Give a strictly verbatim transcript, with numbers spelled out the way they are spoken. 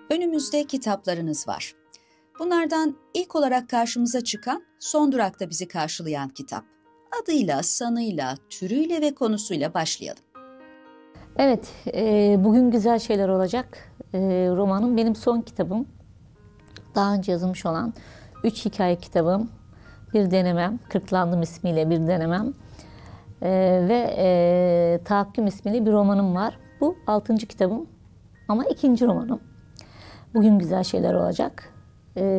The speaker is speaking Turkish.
Önümüzde kitaplarınız var. Bunlardan ilk olarak karşımıza çıkan Son Durak'ta bizi karşılayan kitap. Adıyla, sanıyla, türüyle ve konusuyla başlayalım. Evet, e, bugün güzel şeyler olacak. E, romanım benim son kitabım. Daha önce yazılmış olan üç hikaye kitabım. Bir denemem, Kırklandım ismiyle bir denemem. E, ve e, Tahakküm ismili bir romanım var. Bu altıncı kitabım ama ikinci romanım. Bugün güzel şeyler olacak. E,